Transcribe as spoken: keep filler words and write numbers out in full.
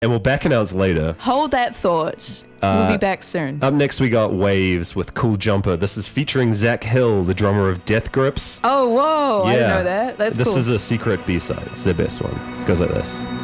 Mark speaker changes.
Speaker 1: And we'll back announce later.
Speaker 2: Hold that thought.
Speaker 1: Uh,
Speaker 2: we'll be back soon.
Speaker 1: Up next, we got Waves with Cool Jumper. This is featuring Zach Hill, the drummer of Death Grips.
Speaker 2: Oh, whoa. I didn't know that. That's
Speaker 1: this
Speaker 2: cool.
Speaker 1: This is a secret B-side. It's their best one. It goes like this.